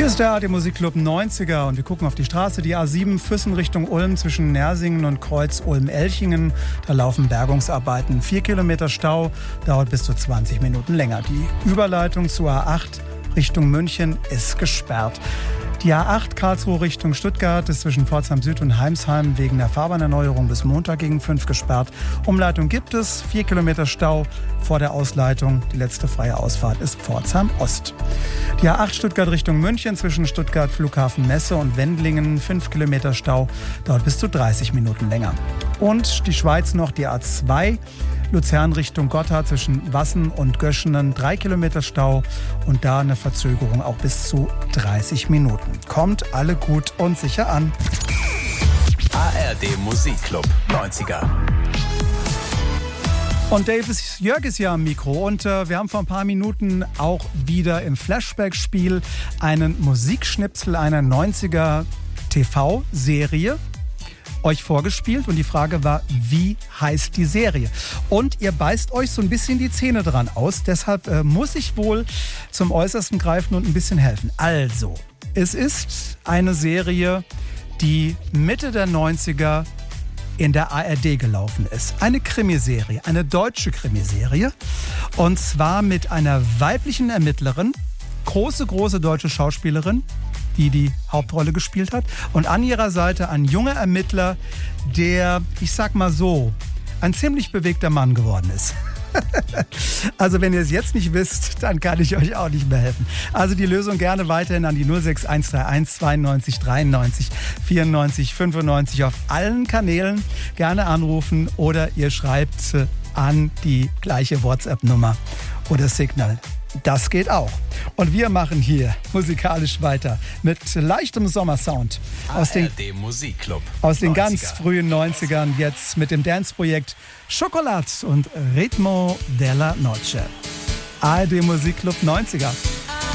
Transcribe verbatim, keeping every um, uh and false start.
ist der A R D Musikclub neunziger und wir gucken auf die Straße, die A sieben Füssen Richtung Ulm zwischen Nersingen und Kreuz Ulm-Elchingen. Da laufen Bergungsarbeiten. Vier Kilometer Stau, dauert bis zu zwanzig Minuten länger. Die Überleitung zur A acht Richtung München ist gesperrt. Die A acht Karlsruhe Richtung Stuttgart ist zwischen Pforzheim Süd und Heimsheim wegen der Fahrbahnerneuerung bis Montag gegen fünf gesperrt. Umleitung gibt es, vier Kilometer Stau vor der Ausleitung. Die letzte freie Ausfahrt ist Pforzheim Ost. Die A acht Stuttgart Richtung München zwischen Stuttgart Flughafen Messe und Wendlingen, fünf Kilometer Stau, dauert bis zu dreißig Minuten länger. Und die Schweiz noch die A zwei Luzern Richtung Gotthard zwischen Wassen und Göschenen, drei Kilometer Stau und da eine Verzögerung auch bis zu dreißig Minuten. Kommt alle gut und sicher an. A R D Musikclub neunziger. Und Dave ist, Jörg ist ja am Mikro und äh, wir haben vor ein paar Minuten auch wieder im Flashback-Spiel einen Musikschnipsel einer neunziger T V-Serie euch vorgespielt und die Frage war, wie heißt die Serie? Und ihr beißt euch so ein bisschen die Zähne dran aus, deshalb äh, muss ich wohl zum Äußersten greifen und ein bisschen helfen. Also, es ist eine Serie, die Mitte der neunziger in der A R D gelaufen ist. Eine Krimiserie, eine deutsche Krimiserie und zwar mit einer weiblichen Ermittlerin, große, große deutsche Schauspielerin, die die Hauptrolle gespielt hat. Und an ihrer Seite ein junger Ermittler, der, ich sag mal so, ein ziemlich bewegter Mann geworden ist. Also wenn ihr es jetzt nicht wisst, dann kann ich euch auch nicht mehr helfen. Also die Lösung gerne weiterhin an die null sechs eins drei eins zweiundneunzig dreiundneunzig vierundneunzig fünfundneunzig auf allen Kanälen gerne anrufen oder ihr schreibt an die gleiche WhatsApp-Nummer oder Signal. Das geht auch. Und wir machen hier musikalisch weiter mit leichtem Sommersound aus den, A R D Musikclub aus den ganz neunziger. frühen neunzigern, jetzt mit dem Dance-Projekt Chocolate und Ritmo della Noche. A R D Musikclub neunziger.